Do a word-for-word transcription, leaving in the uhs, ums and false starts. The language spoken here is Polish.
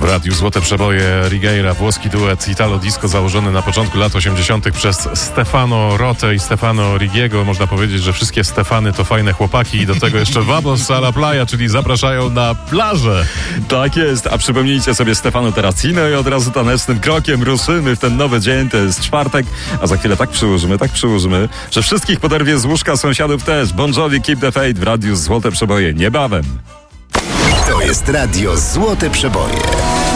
radiu Złote Przeboje Righeira, włoski duet Italo Disco założony na początku lat osiemdziesiątych przez Stefano Rotę i Stefano Rigiego. Można powiedzieć, że wszystkie Stefany to fajne chłopaki i do tego jeszcze vamos a la playa, czyli zapraszają na plażę. Tak jest, a przypomnijcie sobie Stefano Terracino i od razu tanecznym krokiem ruszymy w ten nowy dzień, to jest czwartek, a za chwilę tak przyłożymy, tak przyłożymy, że wszystkich poderwie z łóżka, sąsiadów też. Bon Jovi, Keep the Faith w radiu Złote Przeboje niebawem. To jest radio Złote Przeboje.